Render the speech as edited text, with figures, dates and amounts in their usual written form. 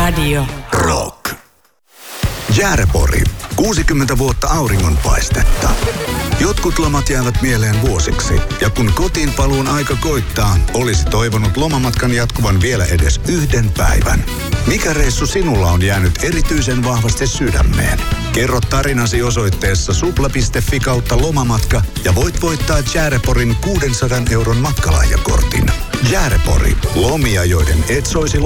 Radio Rock. Jäärepori. 60 vuotta auringonpaistetta. Jotkut lomat jäävät mieleen vuosiksi. Ja kun kotiin paluun aika koittaa, olisi toivonut lomamatkan jatkuvan vielä edes yhden päivän. Mikä reissu sinulla on jäänyt erityisen vahvasti sydämeen? Kerro tarinasi osoitteessa supla.fi/lomamatka ja voit voittaa Jääreporin 600 € matkalahjakortin. Jäärepori. Lomia, joiden et soisi